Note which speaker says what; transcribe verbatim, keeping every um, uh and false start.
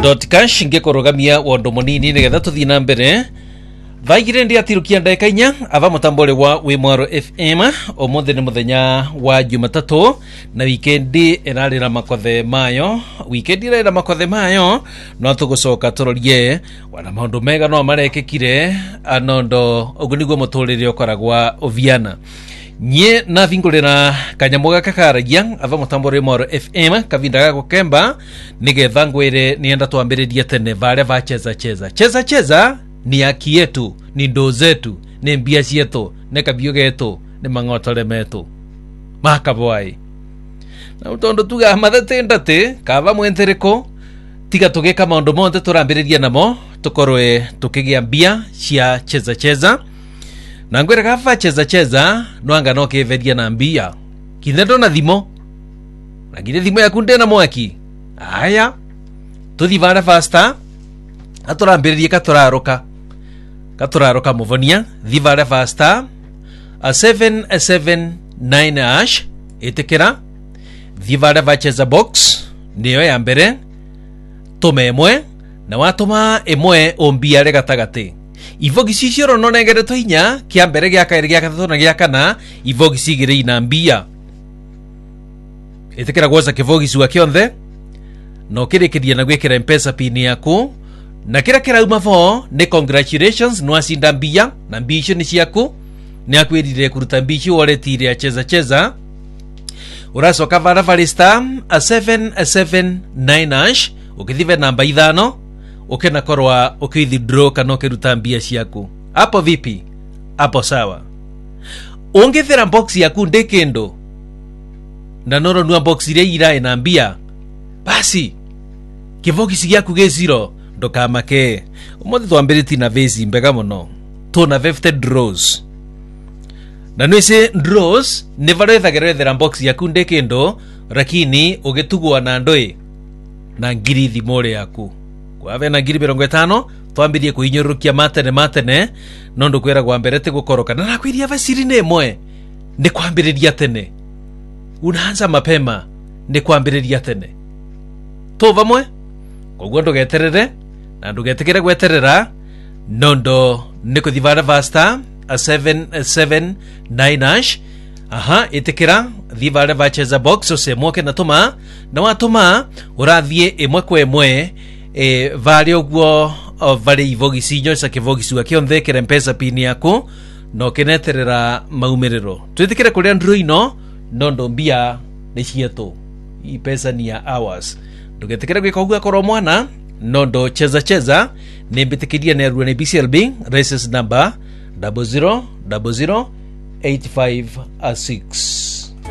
Speaker 1: dot cash ngekorogamia wondo munini nigetha tuthii na mbere vaigire ndi atirukia ndeka inya ava mutambole wa Wimwaro F M omuthi ni muthenya wa Jumatatu na wikendi erarira makothe mayo wikendi erarira makothe mayo no tugucoka turorie wana maundu mega no marekekire anondo oguniguo muturire okoragwa oviana nye na vingulira kanyamuga kakaragia ava mutambore Wimwaro F M kavinda gako kemba nigetha ngwire nienda twambiririe tene vale va cheza cheza cheza cheza ni haki yetu, ni ndo zetu, ni mbia yetu, ni kabio getu, ni mangotole metu. Makabwai. Na utondo tuga madate ndate, kava mwentereko, tiga tugeka maondo monte turambiriria namo, tukorwe tukigia mbia cia cheza cheza. Na ngwere kafa cheza cheza, noanga no kevedia na mbia. Kinendo na thimo. Na gire thimo ya kunde na mwaki. Aya. Tuthivana fasta. Aturambiririe katuraroka. Katuraroka muvonia dhivare fasta a seven seven nine ash itikira dhivare vacheza box niyo ya mbere tome emwe na watuma emwe ombia regatagate ivogisi ciro no negere toinya kia mbere gya kaire gya gatatu na gya kana ivogisi gire ina mbia itikira gwoza kivogisi wa kionthe no kirekedia na gwekera mpesa pini yaku na kira kira umavo ne congratulations no asinda mbia na mbisho ni ciaku ni akwirire kuruta mbisho waletire acheza cheza uraso kavara valista a seven seven nine ash ukithive namba ithano ukena korwa ukithi draw kana ukiruta mbia ciaku hapo vipi hapo sawa ungethera box yaku ndekendo na noro nua box ile ira ina mbia basi kivogisi gyaku ge zero ndokamake umuthi twambiriti na vezi mbega muno tuna fifty draws na nwese draws ne varethagerethera box yaku ndekendo lakini ugetugwa na ndoi na ngiri thimore yaku kwave na ngiri mirongo itano twambirie kuinyorukia matene matene nondo kwera gwa mbere te gukoroka na nakwiria vasiri nemwe ne kwambiriria tene unaanza mapema ne kwambiriria tene to vamwe kogwo ndugeterere na ndugetekere gweterera nondo nikuthivara vasta a seven seven nine ash aha itikira thivara vacheza box ose mwoke natuma na watuma urathie emwe kwa emwe e vale ogwo vale ivogisi nyosa kivogisi wa kionthe kere mpesa pini yaku no kineterera maumiriro twitikire kuri andro ino nondo mbia ni cietu i pesa ni ya hours ndugetekere gwika ogwo akoro mwana nondo cheza cheza nembitikidia na N B C L B races number zero zero zero zero eight five six.